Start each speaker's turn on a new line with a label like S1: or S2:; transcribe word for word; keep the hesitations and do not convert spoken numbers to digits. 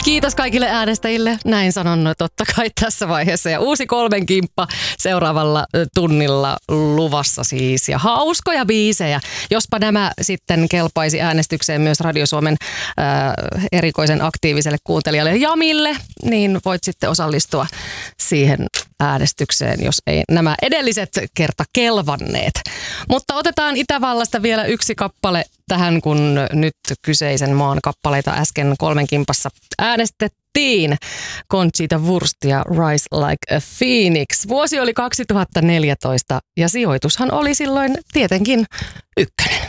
S1: Kiitos kaikille äänestäjille. Näin sanon totta kai tässä vaiheessa. Ja uusi kolmen kimppa seuraavalla tunnilla luvassa siis. Ja hauskoja biisejä. Jospa nämä sitten kelpaisi äänestykseen myös Radio Suomen ää, erikoisen aktiiviselle kuuntelijalle Jamille, niin voit sitten osallistua siihen äänestykseen, jos ei nämä edelliset kerta kelvanneet. Mutta otetaan Itävallasta vielä yksi kappale tähän, kun nyt kyseisen maan kappaleita äsken kolmen kimpassa äänestettiin. Conchita Wurst ja Rise Like a Phoenix. Vuosi oli kaksituhattaneljätoista ja sijoitushan oli silloin tietenkin ykkönen.